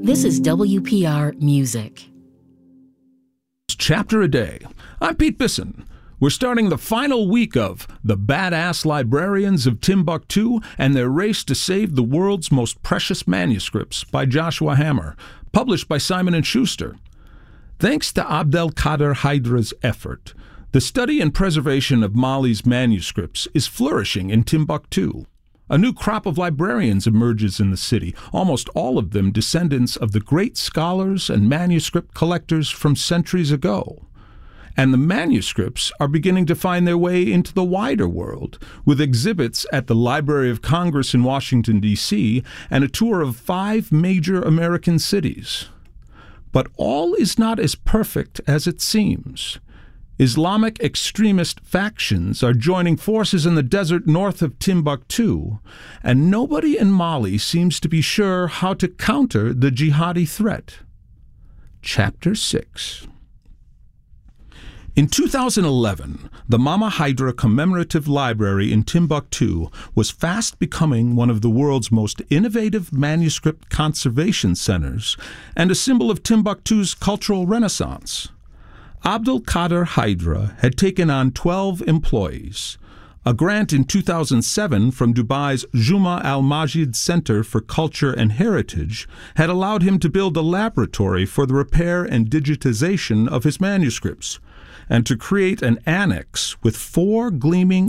This is WPR Music. Chapter a day. I'm Pete Bisson. We're starting the final week of The Badass Librarians of Timbuktu and Their Race to Save the World's Most Precious Manuscripts by Joshua Hammer, published by Simon & Schuster. Thanks to Abdelkader Hydra's effort, the study and preservation of Mali's manuscripts is flourishing in Timbuktu. A new crop of librarians emerges in the city, almost all of them descendants of the great scholars and manuscript collectors from centuries ago. And the manuscripts are beginning to find their way into the wider world, with exhibits at the Library of Congress in Washington, D.C., and a tour of 5 major American cities. But all is not as perfect as it seems. Islamic extremist factions are joining forces in the desert north of Timbuktu, and nobody in Mali seems to be sure how to counter the jihadi threat. Chapter 6. In 2011, the Mama Hydra Commemorative Library in Timbuktu was fast becoming one of the world's most innovative manuscript conservation centers and a symbol of Timbuktu's cultural renaissance. Abdelkader Hydra had taken on 12 employees. A grant in 2007 from Dubai's Juma Al Majid Center for Culture and Heritage had allowed him to build a laboratory for the repair and digitization of his manuscripts, and to create an annex with 4 gleaming